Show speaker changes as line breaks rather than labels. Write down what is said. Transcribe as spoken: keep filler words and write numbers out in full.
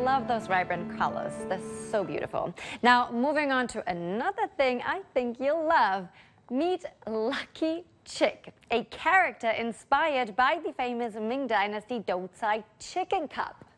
love those vibrant colors. They're so beautiful. Now, moving on to another thing I think you'll love. Meet Lucky Chick, a character inspired by the famous Ming Dynasty Doucai chicken cup.